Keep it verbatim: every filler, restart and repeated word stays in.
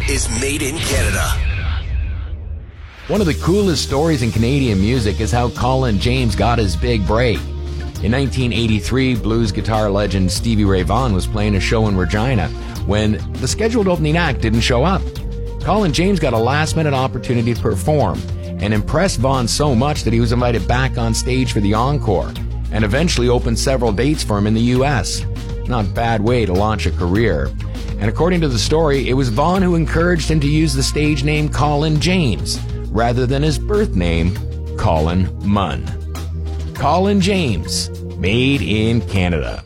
is Made in Canada. One of the coolest stories in Canadian music is how Colin James got his big break. In nineteen eighty-three, blues guitar legend Stevie Ray Vaughan was playing a show in Regina when the scheduled opening act didn't show up. Colin James got a last-minute opportunity to perform and impressed Vaughan so much that he was invited back on stage for the encore and eventually opened several dates for him in the U S. Not a bad way to launch a career. And according to the story, it was Vaughan who encouraged him to use the stage name Colin James rather than his birth name, Colin Munn. Colin James, Made in Canada.